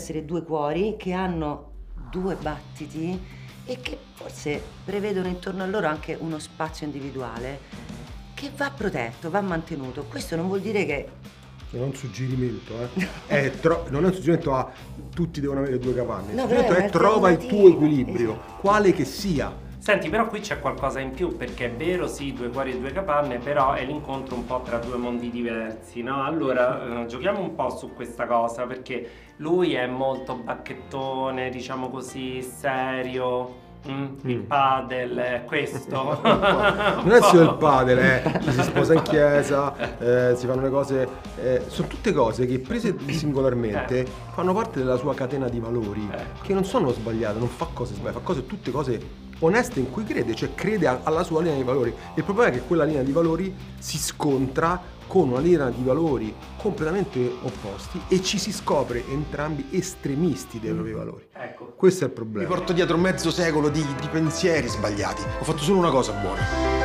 essere due cuori che hanno due battiti e che forse prevedono intorno a loro anche uno spazio individuale che va protetto, va mantenuto. Questo non vuol dire che... Non è un suggerimento, non è un suggerimento a tutti devono avere due capanne. Il No, suggerimento però è è trova il tuo equilibrio, esatto. quale che sia. Senti, però qui c'è qualcosa in più, perché è vero, sì, due cuori e due capanne, però è l'incontro un po' tra due mondi diversi, no? Allora, giochiamo un po' su questa cosa, perché lui è molto bacchettone, diciamo così, serio. Il padel è questo. Non è solo il padel, ci si sposa in chiesa, si fanno le cose, sono tutte cose che prese singolarmente fanno parte della sua catena di valori, che non sono sbagliate, non fa cose sbagliate, fa tutte cose oneste in cui crede, cioè crede alla sua linea di valori. Il problema è che quella linea di valori si scontra con una linea di valori completamente opposti e ci si scopre entrambi estremisti dei propri valori. Ecco. Questo è il problema. Mi porto dietro mezzo secolo di pensieri sbagliati. Ho fatto solo una cosa buona.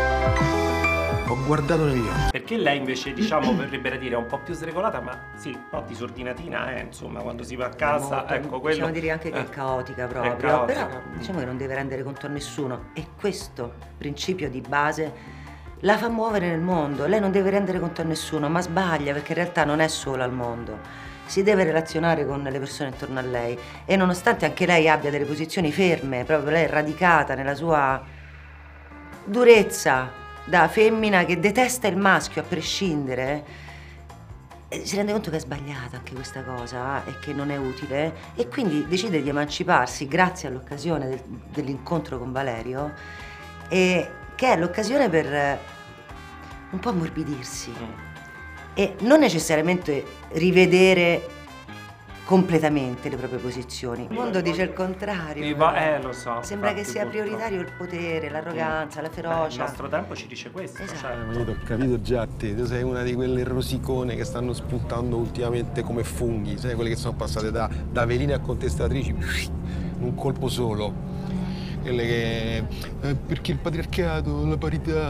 Ho guardato negli occhi. Perché lei invece, diciamo, verrebbe a dire, è un po' più sregolata, ma sì, un po' disordinatina, insomma, quando si va a casa, molto, ecco, quello... possiamo dire anche che è caotica proprio, È caotica. però diciamo che non deve rendere conto a nessuno e questo principio di base la fa muovere nel mondo. Lei non deve rendere conto a nessuno, ma sbaglia perché in realtà non è sola al mondo, si deve relazionare con le persone intorno a lei e nonostante anche lei abbia delle posizioni ferme, proprio lei è radicata nella sua durezza da femmina che detesta il maschio a prescindere, si rende conto che è sbagliata anche questa cosa e che non è utile e quindi decide di emanciparsi grazie all'occasione dell'incontro con Valerio, e che è l'occasione per un po' ammorbidirsi e non necessariamente rivedere completamente le proprie posizioni. Il mondo dice il contrario. Lo so. Sembra che infatti, sia purtroppo. prioritario il potere, l'arroganza, la ferocia. Il nostro tempo ci dice questo, Esatto. cioè. Ma io t'ho capito già a te, tu sei una di quelle rosicone che stanno spuntando ultimamente come funghi, sai, quelle che sono passate da veline a contestatrici in un colpo solo. Quelle che... perché il patriarcato, la parità.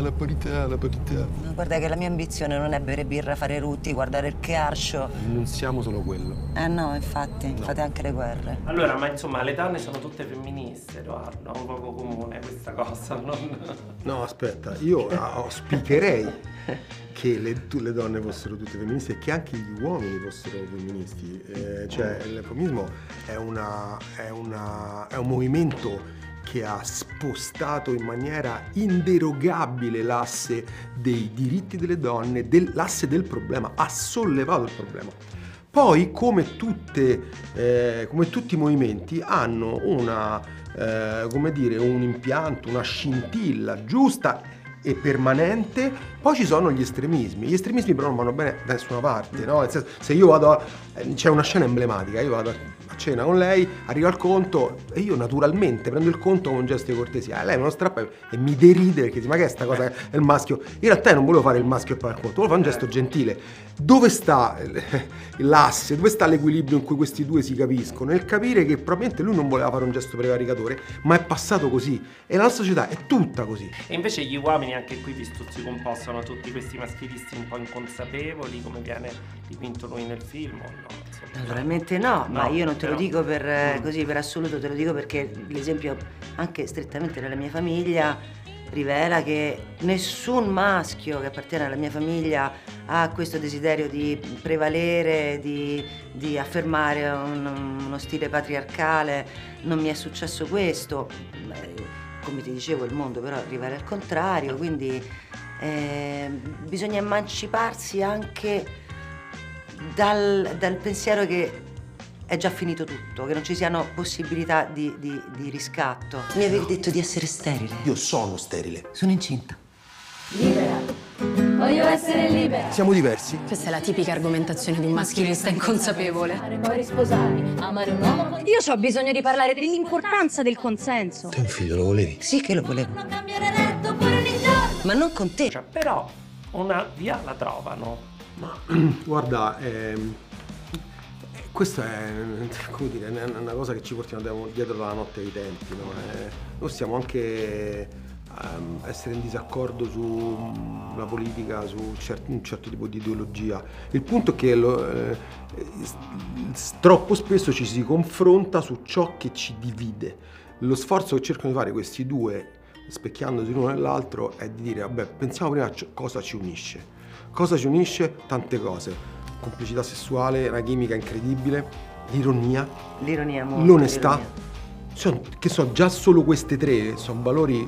No, guarda che la mia ambizione non è bere birra, fare rutti, guardare il Chiarscio. Non siamo solo quello. No, infatti, fate anche le guerre. Allora, ma insomma, le donne sono tutte femministe, Edoardo, è un poco comune questa cosa, non... No, aspetta, io auspicherei che le donne fossero tutte femministe e che anche gli uomini fossero femministi. Cioè, il femminismo è un movimento che ha spostato in maniera inderogabile l'asse dei diritti delle donne, l'asse del problema, ha sollevato il problema. Poi, come tutti i movimenti, hanno un impianto, una scintilla giusta e permanente. Poi ci sono gli estremismi però non vanno bene da nessuna parte, no? Nel senso, se io vado c'è una scena emblematica, io vado a cena con lei, arriva il conto e io naturalmente prendo il conto con un gesto di cortesia, lei me lo strappa e mi deride perché dice: ma che è sta cosa, è il maschio? In realtà io non volevo fare il maschio e pagare il conto, volevo fare un gesto gentile. Dove sta l'asse, dove sta l'equilibrio in cui questi due si capiscono? Nel capire che probabilmente lui non voleva fare un gesto prevaricatore, ma è passato così e la nostra società è tutta così. E invece gli uomini anche qui vi stuzzico un po', sono tutti questi maschilisti un po' inconsapevoli, come viene dipinto lui nel film, o no? Insomma, Naturalmente no, ma io non te lo però- dico per così per assoluto, te lo dico perché l'esempio anche strettamente nella mia famiglia rivela che nessun maschio che appartiene alla mia famiglia ha questo desiderio di prevalere, di affermare uno stile patriarcale. Non mi è successo questo. Come ti dicevo, il mondo però rivela il contrario, quindi bisogna emanciparsi anche dal pensiero che è già finito tutto, che non ci siano possibilità di riscatto. Mi avevi detto di essere sterile. Io sono sterile. Sono incinta. Libera. Voglio essere libera. Siamo diversi. Questa è la tipica argomentazione di un maschilista inconsapevole. Poi risposarmi, amare un uomo, poi Io ho bisogno di parlare dell'importanza del consenso. Te un figlio lo volevi? Sì che lo volevo, non cambiare letto pure ogni giorno. ma non con te. Cioè, però una via la trovano. Ma guarda, questa è, come dire, è una cosa che ci portiamo dietro dalla notte dei tempi, no? Noi stiamo anche essere in disaccordo su la politica, su un certo tipo di ideologia. Il punto è che troppo spesso ci si confronta su ciò che ci divide. Lo sforzo che cercano di fare questi due, specchiandosi l'uno nell'altro, è di dire vabbè, pensiamo prima a cosa ci unisce. Cosa ci unisce? Tante cose. Complicità sessuale, una chimica incredibile, l'ironia, L'ironia molto, l'onestà, l'ironia. che so, già solo queste tre sono valori